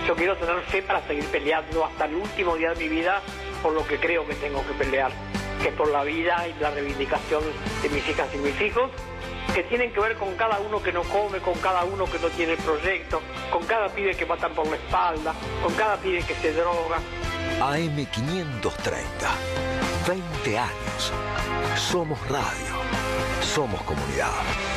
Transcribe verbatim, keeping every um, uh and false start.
Yo quiero tener fe para seguir peleando hasta el último día de mi vida por lo que creo que tengo que pelear, que es por la vida y la reivindicación de mis hijas y mis hijos, que tienen que ver con cada uno que no come, con cada uno que no tiene proyecto, con cada pibe que matan por la espalda, con cada pibe que se droga. A M quinientos treinta, veinte años. Somos radio, somos comunidad.